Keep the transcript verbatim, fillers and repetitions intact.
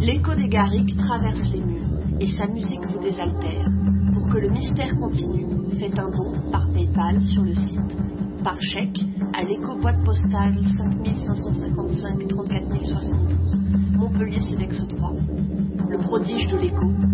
L'écho des Garrigues traverse les murs et sa musique vous désaltère. Pour que le mystère continue, faites un don par PayPal sur le site, par chèque à l'écho boîte postale cinq cinq cinq cinq trente-quatre mille soixante-douze, Montpellier Cedex trois. Le prodige de l'écho